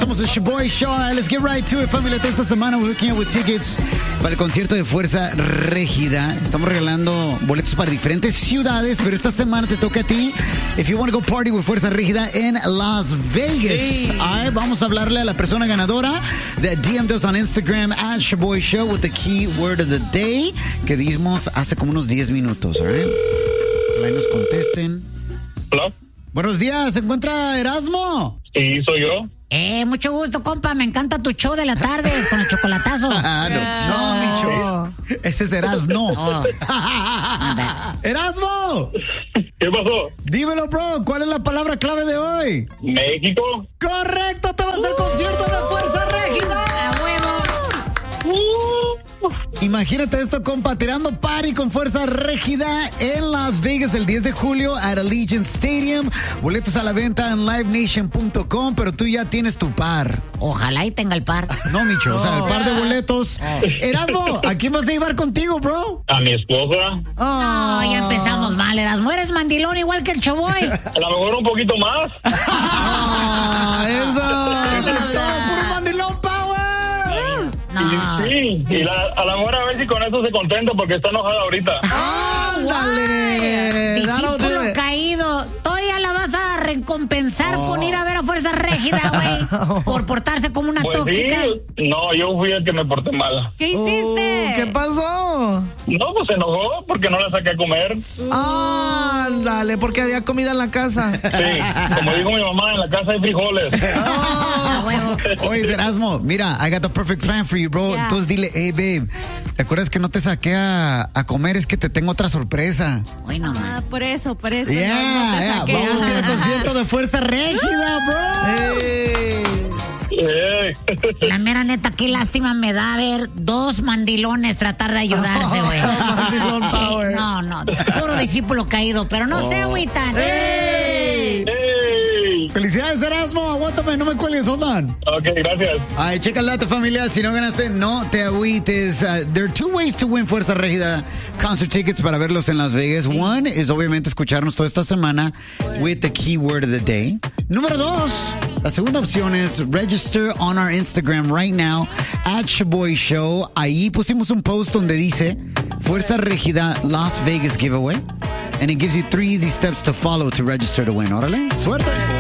Somos el Shaboy Show. All right, let's get right to it, familia. Esta semana we're hooking up with tickets para el concierto de Fuerza Régida. Estamos regalando boletos para diferentes ciudades, pero esta semana te toca a ti. If you want to go party with Fuerza Régida en Las Vegas. Sí. All right, vamos a hablarle a la persona ganadora that DM'd us on Instagram at Shaboy Show with the key word of the day que dimos hace como unos 10 minutos. All right. Ojalá nos contesten. Hola. Buenos días, ¿se encuentra Erasmo? Sí, soy yo. Mucho gusto, compa. Me encanta tu show de la tarde con el chocolatazo. No, mi show. Ese es Erasmo. ¡Erasmo! ¿Qué pasó? Dímelo, bro. ¿Cuál es la palabra clave de hoy? México. ¡Correcto! ¡Te vas al concierto de Fuerza Régida! ¡A huevo! Imagínate esto, compa, tirando party con Fuerza Régida en Las Vegas el 10 de julio at Allegiant Stadium. Boletos a la venta en livenation.com, pero tú ya tienes tu par. Ojalá y tenga el par. No, Micho, o sea, el par de boletos. Erasmo, ¿a quién vas a llevar contigo, bro? A mi esposa. No, ya empezamos mal, Erasmo. Eres mandilón igual que el Choboy. A lo mejor un poquito más. Eso es todo, puro mandilón power. No. Sí. Y a lo mejor a ver si con eso se contenta porque está enojada ahorita. ¡Ándale! Discípulo caído. Todavía la vas a recompensar con ir a ver a Fuerza Régida, güey. Por portarse como una Pues tóxica. sí. No, yo fui el que me porté mal. ¿Qué hiciste? ¿Qué pasó? No, pues se enojó porque no la saqué a comer. Ándale, porque había comida en la casa. Sí. Como dijo mi mamá, en la casa hay frijoles. A huevo. Oye, Erasmo, mira, I got the perfect plan for you, bro. Yeah. Entonces dile, hey, babe, ¿te acuerdas que no te saqué a comer? Es que te tengo otra sorpresa. Uy, no, man. Por eso. No te Yeah, saqué. vamos a ir al concierto de Fuerza Régida, bro. La mera neta, qué lástima me da ver dos mandilones tratar de ayudarse, güey. Mandilón power. No, puro discípulo caído, pero no se agüitan. ¡Ey! Felicidades, Erasmo. Aguántame, no me cuelgues, hold on. Ok, gracias. Ay, checa el dato, familia. Si no ganaste, no te agüites. There are two ways to win Fuerza Régida concert tickets para verlos en Las Vegas. One is obviamente escucharnos toda esta semana with the keyword of the day. Número 2, la segunda opción es register on our Instagram right now at Shaboy Show. Ahí pusimos un post donde dice Fuerza Régida Las Vegas giveaway. And it gives you 3 easy steps to follow to register to win. Órale, suerte.